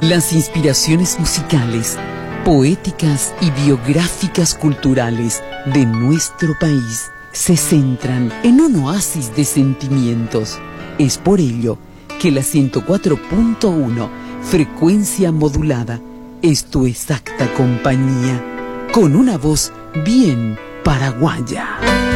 Las inspiraciones musicales, poéticas y biográficas culturales de nuestro país se centran en un oasis de sentimientos. Es por ello que la 104.1, frecuencia modulada, es tu exacta compañía, con una voz bien paraguaya.